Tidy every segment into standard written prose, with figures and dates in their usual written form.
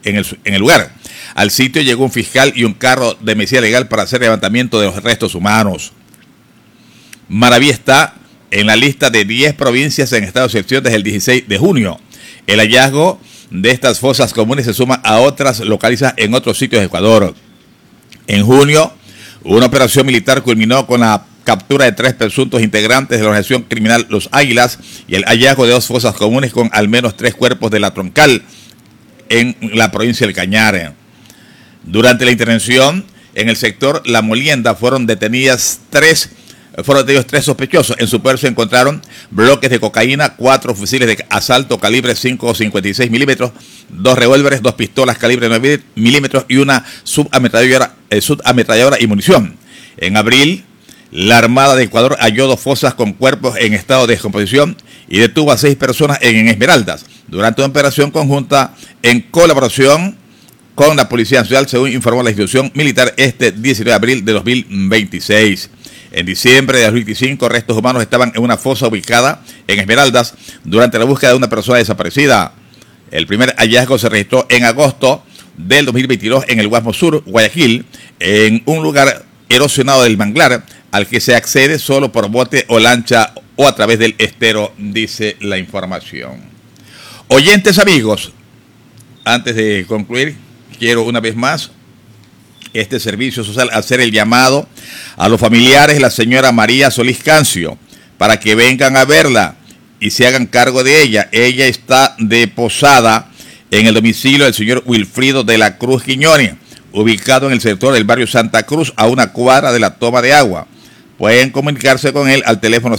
en el lugar. Al sitio llegó un fiscal y un carro de medicina legal para hacer levantamiento de los restos humanos. Maraví está en la lista de 10 provincias en estado de excepción desde el 16 de junio. El hallazgo de estas fosas comunes se suma a otras localizadas en otros sitios de Ecuador. En junio, una operación militar culminó con la captura de 3 presuntos integrantes de la organización criminal Los Águilas y el hallazgo de 2 fosas comunes con al menos 3 cuerpos de la Troncal en la provincia del Cañar. Durante la intervención en el sector La Molienda fueron detenidos 3 sospechosos. En su poder se encontraron bloques de cocaína, 4 fusiles de asalto calibre 5.56 milímetros, 2 revólveres, 2 pistolas calibre 9 milímetros y una subametralladora y munición. En abril, la Armada de Ecuador halló 2 fosas con cuerpos en estado de descomposición y detuvo a 6 personas en Esmeraldas durante una operación conjunta en colaboración con la Policía Nacional, según informó la institución militar este 19 de abril de 2026. En diciembre de 2025, restos humanos estaban en una fosa ubicada en Esmeraldas durante la búsqueda de una persona desaparecida. El primer hallazgo se registró en agosto del 2022 en el Guasmo Sur, Guayaquil, en un lugar erosionado del manglar al que se accede solo por bote o lancha o a través del estero, dice la información. Oyentes amigos, antes de concluir, quiero una vez más este servicio social hacer el llamado a los familiares de la señora María Solís Cancio para que vengan a verla y se hagan cargo de ella. Ella está deposada en el domicilio del señor Wilfrido de la Cruz Quiñones, ubicado en el sector del barrio Santa Cruz, a una cuadra de la toma de agua. Pueden comunicarse con él al teléfono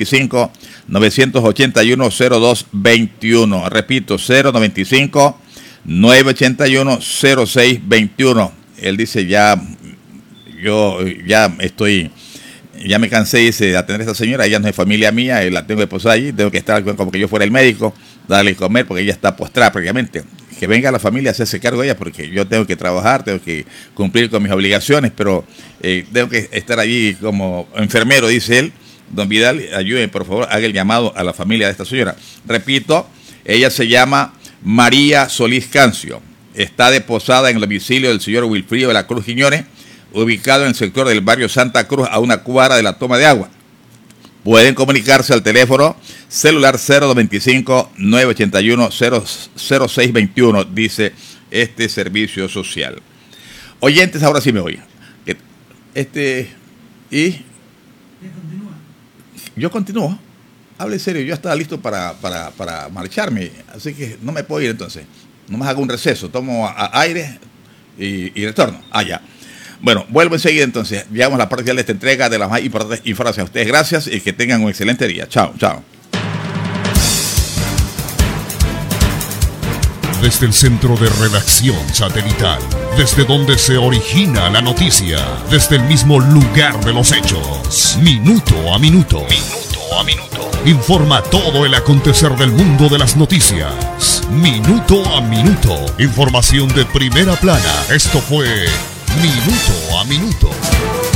095-981-0221. Repito, 095-981-0621. Él dice, ya me cansé, dice, de atender a esta señora. Ella no es familia mía, la tengo deposada allí, tengo que estar como que yo fuera el médico, darle de comer porque ella está postrada prácticamente. Que venga la familia a hacerse cargo de ella, porque yo tengo que trabajar, tengo que cumplir con mis obligaciones, pero tengo que estar allí como enfermero, dice él. Don Vidal, ayúdenme, por favor, haga el llamado a la familia de esta señora. Repito, ella se llama María Solís Cancio. Está deposada en el domicilio del señor Wilfrido de la Cruz Quiñones, ubicado en el sector del barrio Santa Cruz, a una cuadra de la toma de agua. Pueden comunicarse al teléfono celular 095-981-0621, dice este servicio social. Oyentes, ahora sí me oyen. Yo continúo. Hable serio, yo estaba listo para marcharme, así que no me puedo ir entonces. Nomás hago un receso, tomo aire y retorno. Ya. Bueno, vuelvo enseguida entonces. Llegamos a la parte final de esta entrega de las más importantes informaciones. A ustedes gracias y que tengan un excelente día. Chao, chao. Desde el centro de redacción satelital, desde donde se origina la noticia, desde el mismo lugar de los hechos, minuto a minuto. Minuto a minuto. Informa todo el acontecer del mundo de las noticias. Minuto a minuto. Información de primera plana. Esto fue Minuto a Minuto.